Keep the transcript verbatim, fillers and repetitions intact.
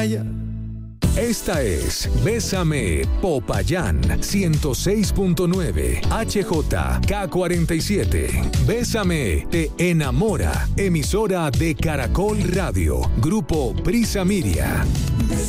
Esta es Bésame Popayán ciento seis punto nueve H J K cuarenta y siete. Bésame te enamora. Emisora de Caracol Radio. Grupo Prisa Miria.